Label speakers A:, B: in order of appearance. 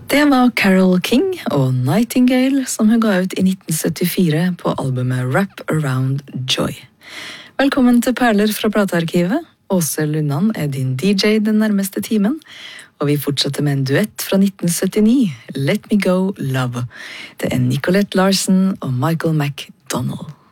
A: Det var Carole King og Nightingale som hun ga ut i 1974 på albumet Wrap Around Joy. Velkommen til Perler fra platearkivet. Åse Lundan er din DJ den nærmeste timen, og vi fortsetter med en duett fra 1979, Let Me Go Love. Det er Nicolette Larsen og Michael McDonald.